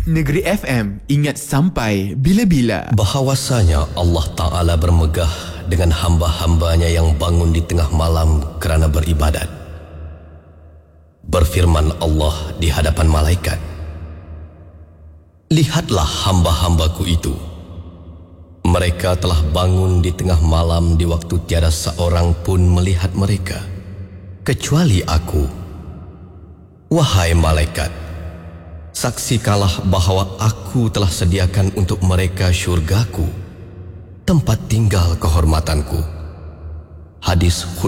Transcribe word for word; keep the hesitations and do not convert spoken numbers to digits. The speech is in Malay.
Negeri F M, ingat sampai bila-bila. Bahawasanya Allah Ta'ala bermegah dengan hamba-hambanya yang bangun di tengah malam kerana beribadat. Berfirman Allah di hadapan malaikat, lihatlah hamba-hambaku itu. Mereka telah bangun di tengah malam di waktu tiada seorang pun melihat mereka, kecuali aku. Wahai malaikat, saksikalah bahawa aku telah sediakan untuk mereka syurgaku, tempat tinggal kehormatanku. Hadis